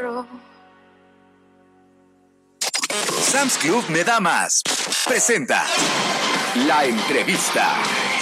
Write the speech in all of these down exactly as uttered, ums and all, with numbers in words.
perro. Sam's Club me da más. Presenta la entrevista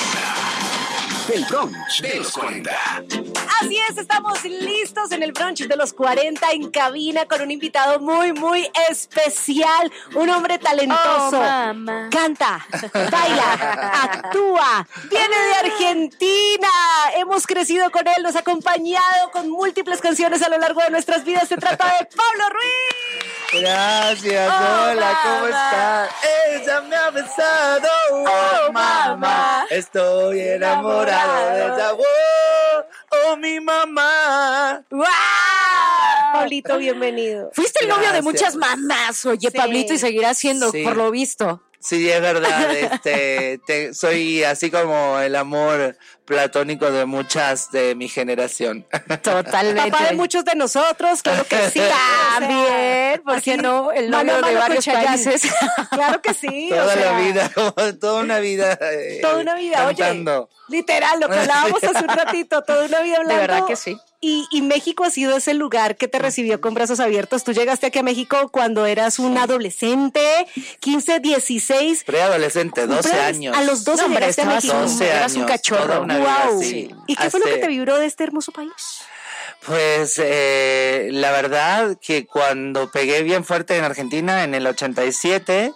del brunch de los cuarenta. Así es, estamos listos en el brunch de los cuarenta en cabina con un invitado muy, muy especial. Un hombre talentoso. Oh, canta, baila, actúa. Viene de Argentina. Hemos crecido con él, nos ha acompañado con múltiples canciones a lo largo de nuestras vidas. Se trata de Pablo Ruiz. Gracias, Oh, hola, ¿cómo mamá. estás? Ella me ha besado, oh, Oh, mamá. mamá. Estoy enamorado de ella, oh, oh, mi mamá. ¡Wow! Pablito, bienvenido. Fuiste el novio de Gracias. muchas mamás, oye, Sí. Pablito, y seguirás siendo, Sí. por lo visto. Sí, es verdad, este, te- soy así como el amor platónico de muchas de mi generación. Totalmente. Papá de muchos de nosotros, claro que sí. También, ¿por qué así, no? El mano novio a de mano con varios Chayanne. países. Claro que sí. o Toda sea, la vida, como toda una vida. eh, Toda una vida, cantando. oye. Literal, lo que hablábamos hace un ratito, toda una vida hablando. De verdad que sí. Y, y México ha sido ese lugar que te recibió con brazos abiertos. Tú llegaste aquí a México cuando eras un adolescente, quince, dieciséis. Preadolescente, doce Pre- años. A los doce No, hombre, llegaste a estabas México. doce eras un años, cachorro. toda una vida, Wow. sí. ¿Y qué fue lo que Hace- te vibró de este hermoso país? Pues eh, la verdad que cuando pegué bien fuerte en Argentina en el ochenta y siete,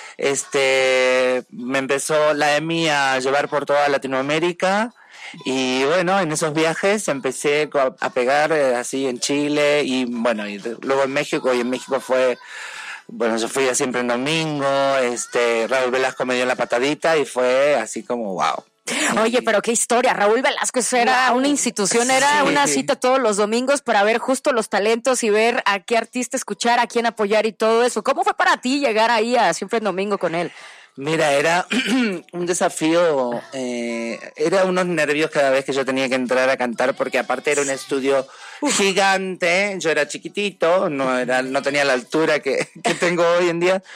este, me empezó la EMI a llevar por toda Latinoamérica y bueno, en esos viajes empecé co- a pegar eh, así en Chile y bueno, y de- luego en México, y en México fue, bueno, yo fui a Siempre en Domingo, este, Raúl Velasco me dio la patadita y fue así como wow. Oye, pero qué historia. Raúl Velasco, eso era una institución, era Sí. una cita todos los domingos para ver justo los talentos y ver a qué artista escuchar, a quién apoyar y todo eso. ¿Cómo fue para ti llegar ahí a Siempre en Domingo con él? Mira, era un desafío, eh, era unos nervios cada vez que yo tenía que entrar a cantar, porque aparte era un estudio gigante, yo era chiquitito, no era, no tenía la altura que, que tengo hoy en día,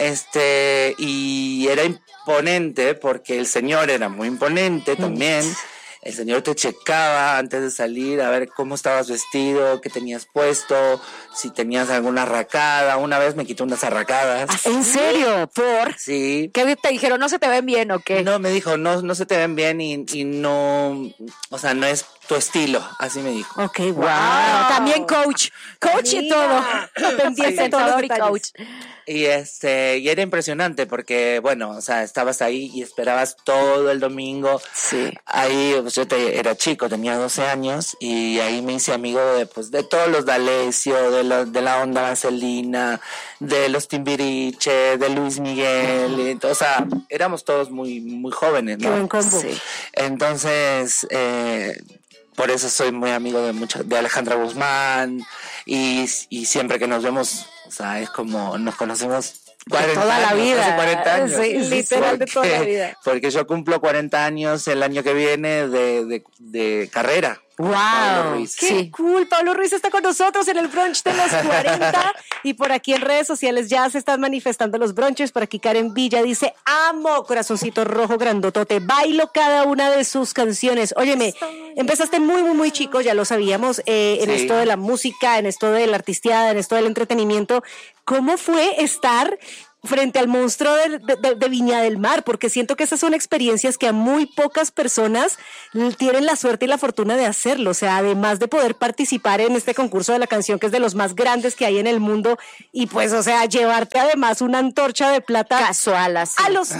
este, y era imponente porque el señor era muy imponente también. El señor te checaba antes de salir a ver cómo estabas vestido, qué tenías puesto, si tenías alguna arracada. Una vez me quitó unas arracadas. ¿En serio? ¿Por? Sí. ¿Qué te dijeron? ¿No se te ven bien o qué? No, me dijo, no, no se te ven bien y, y no, o sea, no es tu estilo, así me dijo. Ok, wow. También coach. Coach y todo. Pendiente de todos los Presentador y coach. detalles. Y este, y era impresionante porque, bueno, o sea, estabas ahí y esperabas todo el domingo. Sí. Ahí, pues yo te- era chico, tenía doce años y ahí me hice amigo de, pues, de todos los D'Alessio, de, los, de la onda vaselina, de los Timbiriche, de Luis Miguel, y, o sea, éramos todos muy, muy jóvenes, Qué ¿no? buen combo. Sí. Entonces, eh, por eso soy muy amigo de mucha, de Alejandra Guzmán y, y siempre que nos vemos, o sea, es como nos conocemos cuarenta toda la años, vida. hace cuarenta años. Sí, literal, de toda la vida. Porque yo cumplo cuarenta años el año que viene de, de, de carrera. Pablo Wow. Ruiz. Qué Sí. cool, Pablo Ruiz está con nosotros en el brunch de los cuarenta y por aquí en redes sociales ya se están manifestando los brunches. Por aquí Karen Villa dice, amo, corazoncito rojo grandotote, bailo cada una de sus canciones. Óyeme, empezaste muy, muy, muy chico, ya lo sabíamos, eh, en Sí. esto de la música, en esto de la artisteada, en esto del entretenimiento. ¿Cómo fue estar frente al monstruo de, de- de- de Viña del Mar? Porque siento que esas son experiencias que a muy pocas personas l- tienen la suerte y la fortuna de hacerlo. O sea, además de poder participar en este concurso de la canción, que es de los más grandes que hay en el mundo, y pues, o sea, llevarte además una antorcha de plata Casual así. a los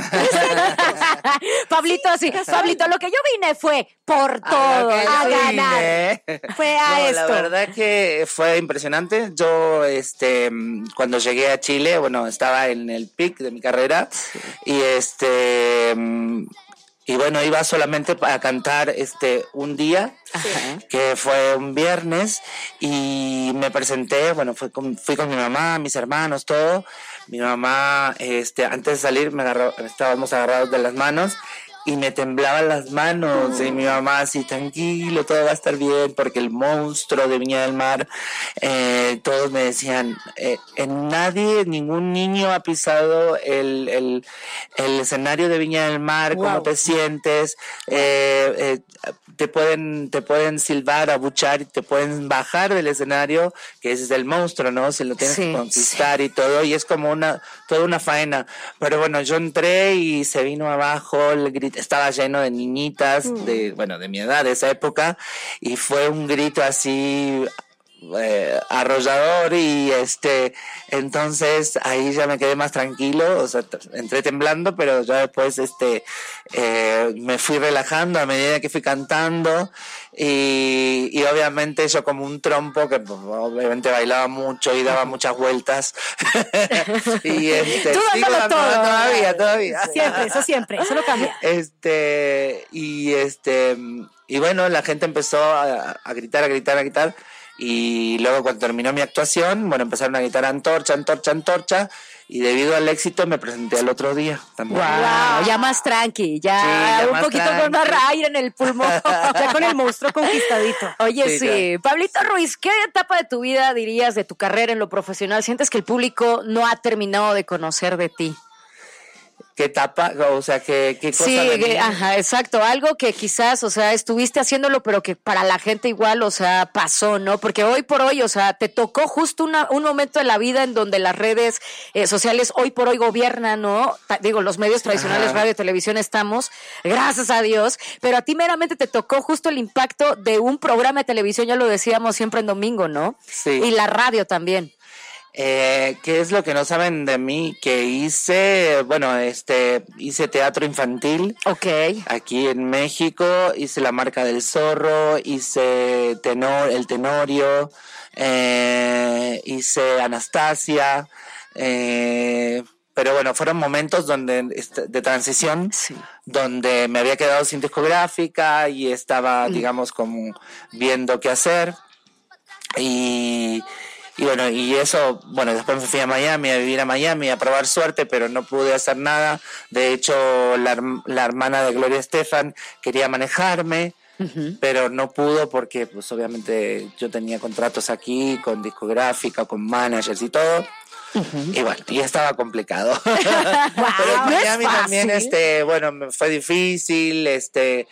Pablito así. Pablito, lo que yo vine fue por todo, lo que a yo ganar. vine. Fue a No, esto. la verdad que fue impresionante. Yo, este, mm, cuando llegué a Chile, bueno, estaba en el pic de mi carrera y este, mm, y bueno, iba solamente a cantar este un día, que fue un viernes, y me presenté, bueno, fui con, fui con mi mamá, mis hermanos, todo. Mi mamá, este, antes de salir, me agarró, estábamos agarrados de las manos. y me temblaban las manos y mi mamá así, tranquilo, todo va a estar bien, porque el monstruo de Viña del Mar, eh, todos me decían, eh, en nadie, ningún niño ha pisado el, el, el escenario de Viña del Mar, wow. ¿Cómo te sientes? Eh, eh, te pueden, te pueden silbar, abuchar, y te pueden bajar del escenario, que ese es el monstruo, ¿no? Se lo tienes sí, que conquistar sí. y todo, y es como una, toda una faena. Pero bueno, yo entré y se vino abajo, el grito, estaba lleno de niñitas, mm. de, bueno, de mi edad, de esa época, y fue un grito así eh, arrollador, y este, entonces ahí ya me quedé más tranquilo, o sea, entré temblando, pero ya después este, eh, me fui relajando a medida que fui cantando, y, y obviamente yo como un trompo que obviamente bailaba mucho y daba muchas vueltas y este, tú sigo dando, todo, todavía, todavía siempre, eso siempre, eso no cambia. Este, y este, y bueno, la gente empezó a, a gritar, a gritar, a gritar. Y luego cuando terminó mi actuación, bueno, empezaron a gritar antorcha, antorcha, antorcha, y debido al éxito me presenté al otro día también. Wow, ya más tranqui, ya, sí, ya un poquito tranqui. Con más aire en el pulmón, ya con el monstruo conquistadito. Oye, sí, sí. Pablito Ruiz, ¿qué etapa de tu vida dirías, de tu carrera en lo profesional, sientes que el público no ha terminado de conocer de ti? ¿Qué etapa? O sea, ¿qué, qué cosa? Sí, que, ajá, exacto. Algo que quizás, o sea, estuviste haciéndolo, pero que para la gente igual, o sea, pasó, ¿no? Porque hoy por hoy, o sea, te tocó justo una, un momento de la vida en donde las redes eh, sociales hoy por hoy gobiernan, ¿no? Ta- digo, los medios tradicionales, ajá. radio y televisión estamos, gracias a Dios, pero a ti meramente te tocó justo el impacto de un programa de televisión, ya lo decíamos siempre en domingo, ¿no? Sí. Y la radio también. Eh, ¿qué es lo que no saben de mí? Que hice, bueno, este, hice teatro infantil. Okay. Aquí en México, hice La Marca del Zorro, hice tenor, El Tenorio, eh, hice Anastasia, eh, pero bueno, fueron momentos donde de transición, sí. donde me había quedado sin discográfica y estaba, mm. digamos, como viendo qué hacer. Y Y bueno, y eso, bueno, después me fui a Miami, a vivir a Miami, a probar suerte, pero no pude hacer nada. De hecho, la, la hermana de Gloria Estefan quería manejarme, uh-huh. pero no pudo porque, pues, obviamente yo tenía contratos aquí con discográfica, con managers y todo. Uh-huh. Y bueno, y estaba complicado. Wow, pero en Miami no también, este, bueno, me fue difícil, este,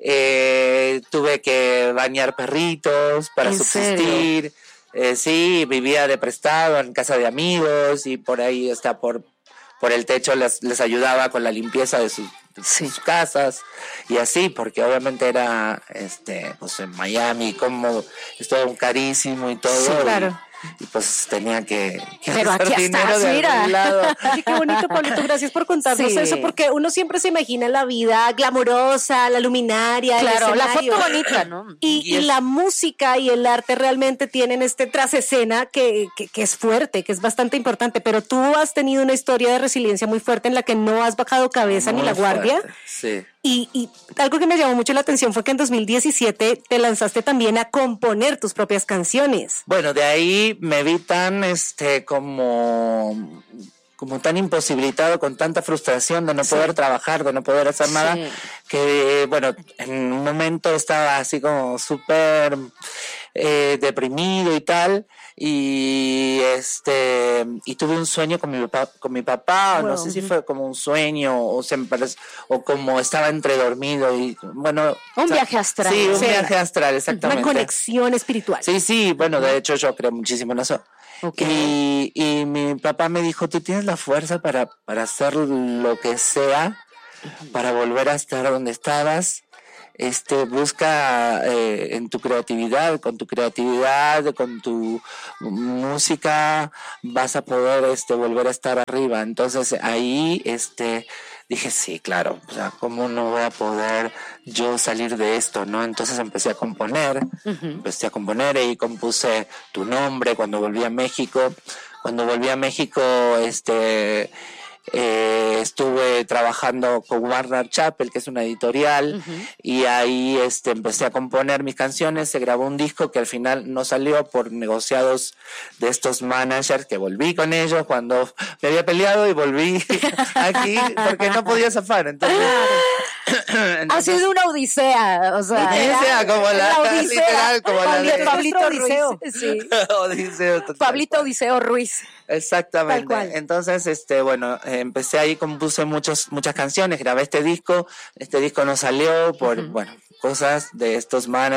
eh, tuve que bañar perritos para subsistir. Serio? Eh, sí, vivía de prestado en casa de amigos y por ahí hasta por por el techo les, les ayudaba con la limpieza de sus, de sí. sus casas y así, porque obviamente era este pues en Miami, como es todo carísimo y todo. Sí, claro. Y, y pues tenía que, que pero hacer aquí dinero estás, de mira. algún lado. Ay, qué bonito, Pablito, gracias por contarnos sí. eso, porque uno siempre se imagina la vida glamorosa, la luminaria, claro, el la escenario. foto bonita, ¿no? Y, y, y la música y el arte realmente tienen este trasescena que, que, que es fuerte, que es bastante importante, pero tú has tenido una historia de resiliencia muy fuerte en la que no has bajado cabeza muy ni la guardia. Fuerte. Sí. Y, y algo que me llamó mucho la atención fue que en dos mil diecisiete te lanzaste también a componer tus propias canciones. Bueno, de ahí me vi tan, este, como, como tan imposibilitado, con tanta frustración de no sí. poder trabajar, de no poder hacer sí. nada, que, bueno, en un momento estaba así como súper eh, deprimido y tal. Y este y tuve un sueño con mi papá, con mi papá, wow. no sé si fue como un sueño o se me parece, o como estaba entre dormido y bueno, un o sea, viaje astral. Sí, un sí. viaje astral, exactamente. Una conexión espiritual. Sí, sí, bueno, de hecho yo creo muchísimo en eso. Okay. Y, y mi papá me dijo, tú tienes la fuerza para, para hacer lo que sea, para volver a estar donde estabas. Este, busca eh, en tu creatividad, con tu creatividad, con tu música, vas a poder este, volver a estar arriba. Entonces ahí este, dije, sí, claro, o sea, ¿cómo no voy a poder yo salir de esto, no? Entonces empecé a componer, uh-huh. empecé a componer y compuse Tu Nombre cuando volví a México. Cuando volví a México, este... Eh, estuve trabajando con Warner Chappell, que es una editorial, uh-huh. y ahí este, empecé a componer mis canciones. Se grabó un disco que al final no salió por negociados de estos managers, que volví con ellos cuando me había peleado y volví aquí porque no podía zafar. Entonces Entonces, ha sido una odisea, o sea, Odisea, como la, la odisea. literal, como la Pablito, de- Pablito Odiseo. Ruiz, sí. Odiseo, total. Pablito Odiseo Ruiz. Tal Exactamente. cual. Entonces, este, bueno, eh, empecé ahí, compuse muchos, muchas canciones, grabé este disco. Este disco no salió por, bueno, cosas de estos managers